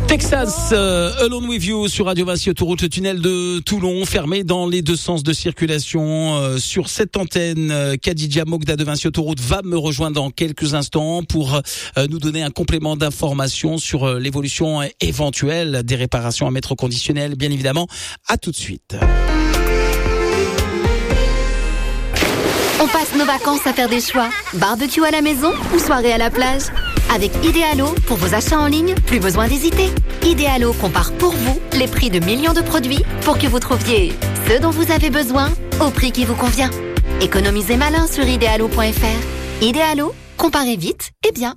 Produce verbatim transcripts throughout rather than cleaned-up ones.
Texas, euh, Alone With You sur Radio Vinci, autoroute tunnel de Toulon, fermé dans les deux sens de circulation. Euh, sur cette antenne, euh, Khadija Mogda de Vinci Autoroute va me rejoindre dans quelques instants pour euh, nous donner un complément d'information sur euh, l'évolution éventuelle des réparations à mettre au conditionnel, bien évidemment. À tout de suite. On passe nos vacances à faire des choix. Barbecue à la maison ou soirée à la plage? Avec Idealo, pour vos achats en ligne, plus besoin d'hésiter. Idealo compare pour vous les prix de millions de produits pour que vous trouviez ce dont vous avez besoin au prix qui vous convient. Économisez malin sur idealo point f r. Idealo, comparez vite et bien.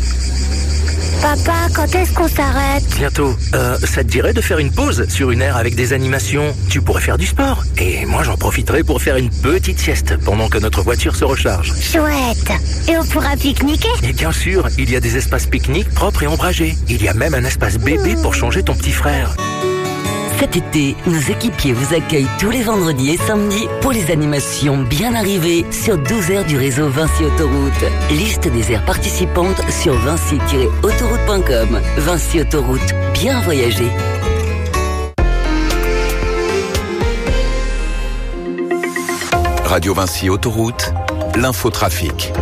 Papa, quand est-ce qu'on s'arrête? Bientôt. Euh, ça te dirait de faire une pause sur une aire avec des animations? Tu pourrais faire du sport. Et moi, j'en profiterai pour faire une petite sieste pendant que notre voiture se recharge. Chouette. Et on pourra pique-niquer? Et bien sûr, il y a des espaces pique-nique propres et ombragés. Il y a même un espace bébé pour changer ton petit frère. Cet été, nos équipiers vous accueillent tous les vendredis et samedis pour les animations bien arrivées sur douze aires du réseau Vinci Autoroute. Liste des aires participantes sur vinci tiret autoroute point com. Vinci Autoroute, bien voyager. Radio Vinci Autoroute, l'infotrafic.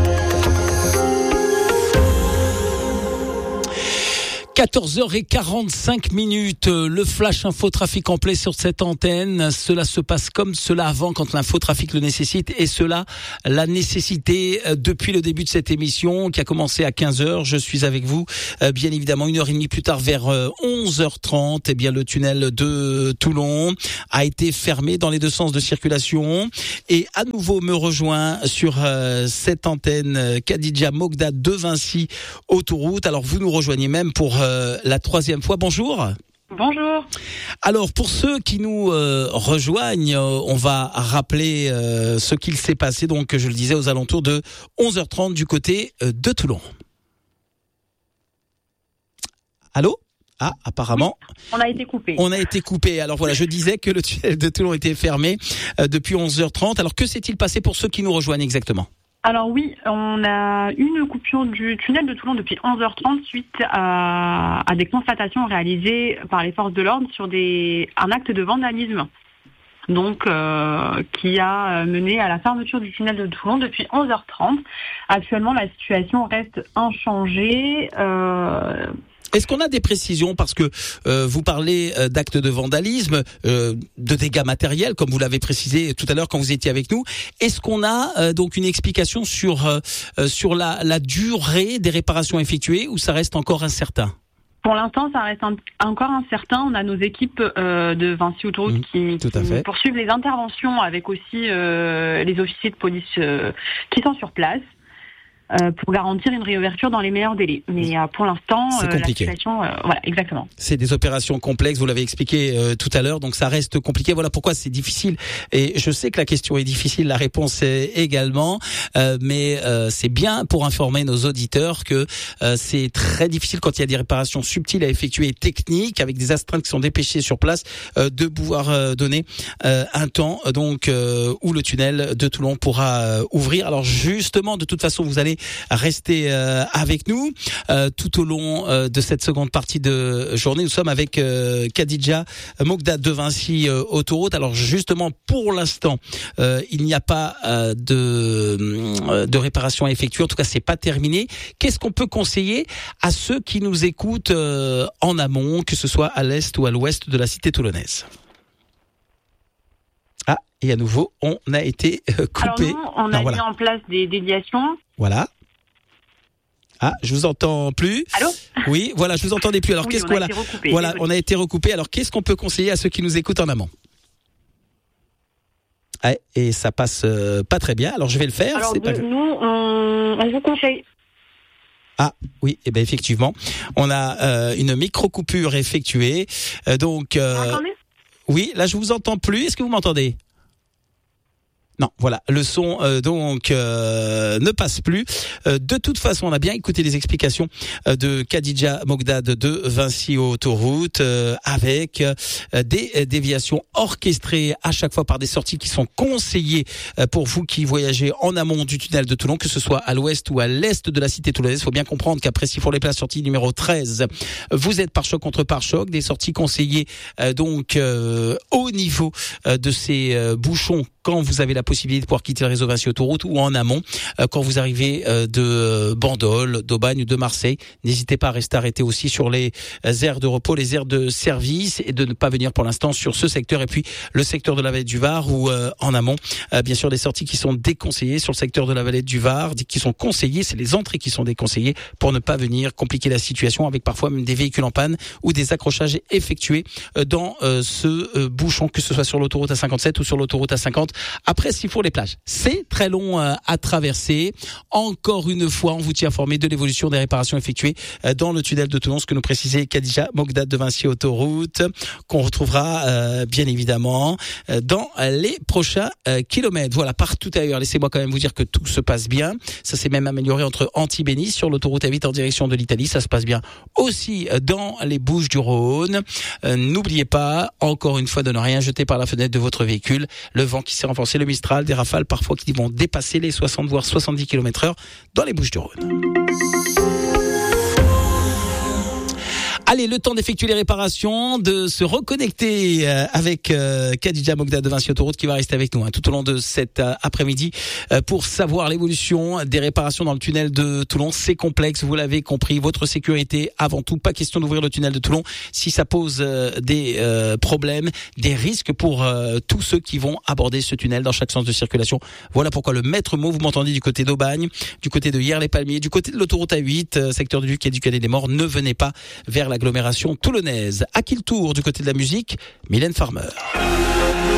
quatorze heures quarante-cinq minutes, le flash infotrafic en play sur cette antenne. Cela se passe comme cela avant quand l'infotrafic le nécessite, et cela la nécessité depuis le début de cette émission qui a commencé à quinze heures. Je suis avec vous bien évidemment une heure et demie plus tard vers onze heures trente. Eh bien, le tunnel de Toulon a été fermé dans les deux sens de circulation, et à nouveau me rejoint sur cette antenne Khadija Mogda de Vinci Autoroute. Alors vous nous rejoignez même pour Euh, la troisième fois. Bonjour. Bonjour. Alors, pour ceux qui nous euh, rejoignent, euh, on va rappeler euh, ce qu'il s'est passé, donc, je le disais, aux alentours de onze heures trente du côté euh, de Toulon. Allô ? Ah, apparemment. Oui, on a été coupé. On a été coupé. Alors voilà, je disais que le tunnel de Toulon était fermé euh, depuis onze heures trente. Alors, que s'est-il passé pour ceux qui nous rejoignent exactement ? Alors oui, on a une coupure du tunnel de Toulon depuis onze heures trente suite à, à des constatations réalisées par les forces de l'ordre sur des, un acte de vandalisme, donc euh, qui a mené à la fermeture du tunnel de Toulon depuis onze heures trente. Actuellement, la situation reste inchangée. Euh, Est-ce qu'on a des précisions, parce que euh, vous parlez euh, d'actes de vandalisme, euh, de dégâts matériels, comme vous l'avez précisé tout à l'heure quand vous étiez avec nous. Est-ce qu'on a euh, donc une explication sur euh, sur la, la durée des réparations effectuées, ou ça reste encore incertain ? Pour l'instant, ça reste un, encore incertain. On a nos équipes euh, de Vinci Autoroute mmh, qui, qui poursuivent les interventions, avec aussi euh, les officiers de police euh, qui sont sur place. Euh, pour garantir une réouverture dans les meilleurs délais. Mais euh, pour l'instant, c'est euh, compliqué. La situation, euh, voilà, exactement. C'est des opérations complexes, vous l'avez expliqué euh, tout à l'heure, donc ça reste compliqué. Voilà pourquoi c'est difficile. Et je sais que la question est difficile, la réponse est également. Euh, mais euh, c'est bien pour informer nos auditeurs que euh, c'est très difficile quand il y a des réparations subtiles à effectuer, techniques, avec des astreintes qui sont dépêchées sur place, euh, de pouvoir euh, donner euh, un temps donc euh, où le tunnel de Toulon pourra euh, ouvrir. Alors justement, de toute façon, vous allez rester euh, avec nous euh, tout au long euh, de cette seconde partie de journée. Nous sommes avec euh, Khadija Mogda de Vinci euh, Autoroute. Alors justement, pour l'instant, euh, il n'y a pas euh, de euh, de réparation à effectuer. En tout cas, c'est pas terminé. Qu'est-ce qu'on peut conseiller à ceux qui nous écoutent euh, en amont, que ce soit à l'est ou à l'ouest de la cité toulonnaise ? Ah, et à nouveau, on a été euh, coupé. Alors nous, on a non, voilà. mis en place des déviations. Voilà. Ah, je vous entends plus. Allô ? Oui, voilà, je vous entendais plus. Alors oui, qu'est-ce qu'on a a été recoupé, Voilà, désolé. on a été recoupé. Alors qu'est-ce qu'on peut conseiller à ceux qui nous écoutent en amont ? Ah, et ça passe euh, pas très bien. Alors je vais le faire. Alors c'est pas de, nous, on, on vous conseille. Ah oui, et eh ben effectivement, on a euh, une micro-coupure effectuée. Euh, donc, euh, Vous m'entendez ? oui, là je vous entends plus. Est-ce que vous m'entendez ? Non, voilà, le son euh, donc euh, ne passe plus. Euh, de toute façon, on a bien écouté les explications euh, de Khadija Mogdad de Vinci Autoroute euh, avec euh, des euh, déviations orchestrées à chaque fois par des sorties qui sont conseillées euh, pour vous qui voyagez en amont du tunnel de Toulon, que ce soit à l'ouest ou à l'est de la cité toulonnaise. Il faut bien comprendre qu'après Sifour-les-Places, sortie numéro treize, vous êtes pare-choc contre pare-choc, des sorties conseillées euh, donc euh, au niveau euh, de ces euh, bouchons quand vous avez la possibilité de pouvoir quitter le réseau Vinci Autoroute, ou en amont euh, quand vous arrivez euh, de Bandol, d'Aubagne ou de Marseille. N'hésitez pas à rester arrêté aussi sur les aires de repos, les aires de service, et de ne pas venir pour l'instant sur ce secteur. Et puis le secteur de la vallée du Var, ou euh, en amont, euh, bien sûr, des sorties qui sont déconseillées sur le secteur de la vallée du Var, qui sont conseillées, c'est les entrées qui sont déconseillées pour ne pas venir compliquer la situation avec parfois même des véhicules en panne ou des accrochages effectués euh, dans euh, ce euh, bouchon, que ce soit sur l'autoroute A cinquante-sept ou sur l'autoroute A cinquante. Après Sifour-les-Plages, c'est très long euh, à traverser. Encore une fois, on vous tient informé de l'évolution des réparations effectuées euh, dans le tunnel de Toulon, ce que nous précisait Khadija Mogdad de Vinci Autoroute, qu'on retrouvera euh, bien évidemment euh, dans les prochains euh, kilomètres. Voilà, partout ailleurs, laissez-moi quand même vous dire que tout se passe bien. Ça s'est même amélioré entre Antibes-Nice sur l'autoroute A huit en direction de l'Italie. Ça se passe bien aussi dans les Bouches-du-Rhône. Euh, n'oubliez pas, encore une fois, de ne rien jeter par la fenêtre de votre véhicule. Le vent qui s'est renforcé, le Mistral, des rafales parfois qui vont dépasser les soixante voire soixante-dix kilomètres heure dans les Bouches-du-Rhône. Allez, le temps d'effectuer les réparations, de se reconnecter avec euh, Khadija Mogdad de Vinci Autoroute, qui va rester avec nous hein, tout au long de cet euh, après-midi euh, pour savoir l'évolution des réparations dans le tunnel de Toulon. C'est complexe, vous l'avez compris, votre sécurité avant tout. Pas question d'ouvrir le tunnel de Toulon si ça pose euh, des euh, problèmes, des risques pour euh, tous ceux qui vont aborder ce tunnel dans chaque sens de circulation. Voilà pourquoi le maître mot, vous m'entendez, du côté d'Aubagne, du côté de Hyères-les-Palmiers, du côté de l'autoroute A huit, euh, secteur du Luc et du Cadet des Morts, ne venez pas vers l'agglomération toulonnaise. À qui le tour du côté de la musique? Mylène Farmer.